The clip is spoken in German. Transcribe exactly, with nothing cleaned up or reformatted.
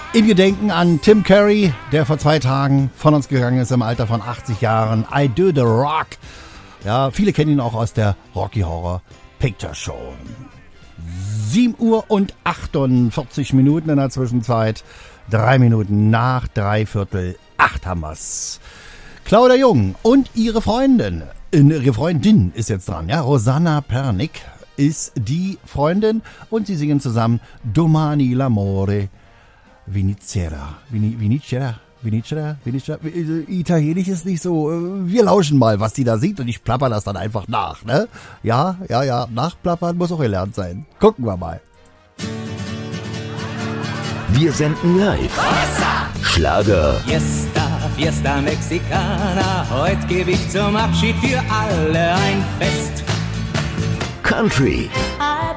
Im Gedenken an Tim Curry, der vor zwei Tagen von uns gegangen ist im Alter von achtzig Jahren. I Do The Rock. Ja, viele kennen ihn auch aus der Rocky Horror Picture Show. sieben Uhr und achtundvierzig Minuten in der Zwischenzeit. Drei Minuten nach dreiviertel acht haben wir's. Claudia Jung und ihre Freundin, ihre Freundin ist jetzt dran, ja, Rosanna Pernick ist die Freundin und sie singen zusammen Domani l'amore Vinicera. Vinicera, Vinicera, Vinicera. Italienisch ist nicht so. Wir lauschen mal, was die da singt und ich plapper das dann einfach nach, ne? Ja, ja, ja, nachplappern muss auch gelernt sein. Gucken wir mal. Wir senden live. Schlager. Fiesta, Fiesta Mexicana. Heute gebe ich zum Abschied für alle ein Fest. Country.